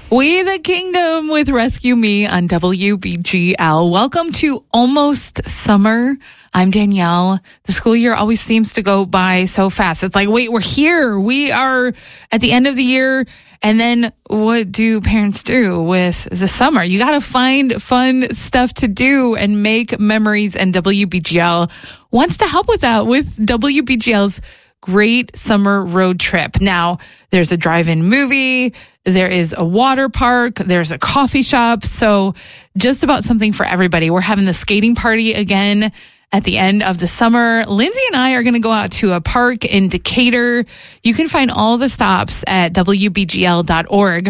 We the Kingdom with Rescue Me on WBGL. Welcome to Almost Summer. I'm Danielle. The school year always seems to go by so fast. It's like, wait, we're here. We are at the end of the year. And then what do parents do with the summer? You got to find fun stuff to do and make memories. And WBGL wants to help with that with WBGL's Great Summer Road Trip. Now, there's a drive-in movie. There is a water park. There's a coffee shop. So just about something for everybody. We're having the skating party again at the end of the summer. Lindsay and I are going to go out to a park in Decatur. You can find all the stops at WBGL.org.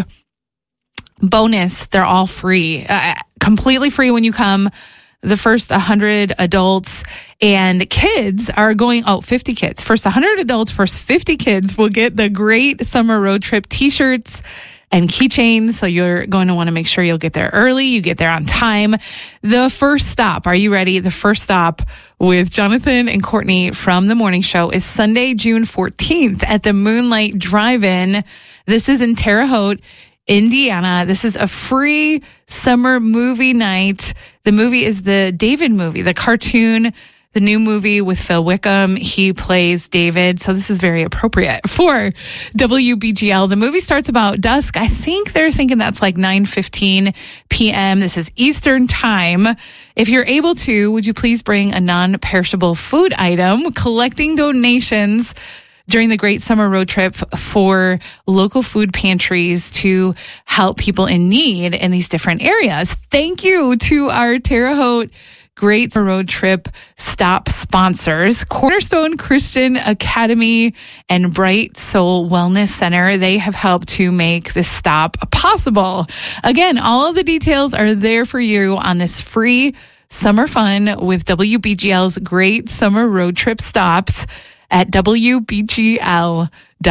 Bonus, they're all free, completely free when you come. The first 100 adults and kids are going, 50 kids. First 100 adults, first 50 kids will get the Great Summer Road Trip t-shirts and keychains. So you're going to want to make sure you'll get there early. You get there on time. The first stop, are you ready? The first stop with Jonathan and Courtney from The Morning Show is Sunday, June 14th at the Moonlight Drive-In. This is in Terre Haute, Indiana. This is a free summer movie night. The movie is the David movie, the cartoon, the new movie with Phil Wickham. He plays David. So this is very appropriate for WBGL. The movie starts about dusk. I think they're thinking that's like 9:15 p.m. This is Eastern time. If you're able to, would you please bring a non-perishable food item? Collecting donations during the Great Summer Road Trip for local food pantries to help people in need in these different areas. Thank you to our Terre Haute Great Summer Road Trip stop sponsors, Cornerstone Christian Academy and Bright Soul Wellness Center. They have helped to make this stop possible. Again, all of the details are there for you on this free summer fun with WBGL's Great Summer Road Trip stops at WBGL.org.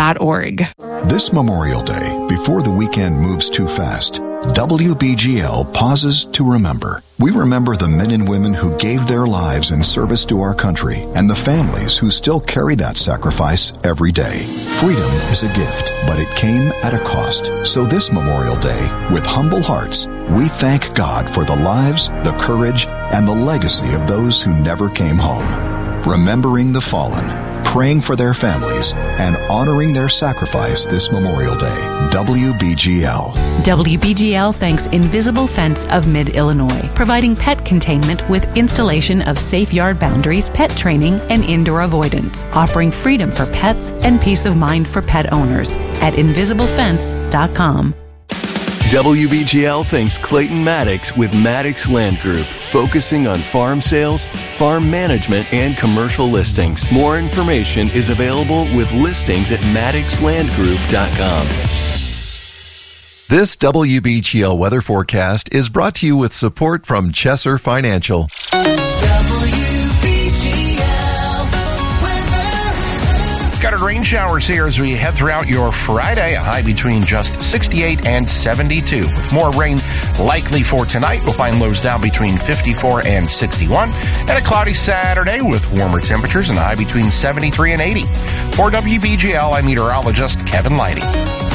This Memorial Day, before the weekend moves too fast, WBGL pauses to remember. We remember the men and women who gave their lives in service to our country and the families who still carry that sacrifice every day. Freedom is a gift, but it came at a cost. So this Memorial Day, with humble hearts, we thank God for the lives, the courage, and the legacy of those who never came home. Remembering the fallen, praying for their families, and honoring their sacrifice this Memorial Day. WBGL. WBGL thanks Invisible Fence of Mid-Illinois, providing pet containment with installation of safe yard boundaries, pet training, and indoor avoidance, offering freedom for pets and peace of mind for pet owners at invisiblefence.com. WBGL thanks Clayton Maddox with Maddox Land Group, focusing on farm sales, farm management, and commercial listings. More information is available with listings at maddoxlandgroup.com. This WBGL weather forecast is brought to you with support from Chesser Financial. Scattered rain showers here as we head throughout your Friday, a high between just 68 and 72. With more rain likely for tonight, we'll find lows down between 54 and 61. And a cloudy Saturday with warmer temperatures and a high between 73 and 80. For WBGL, I'm meteorologist Kevin Leidy.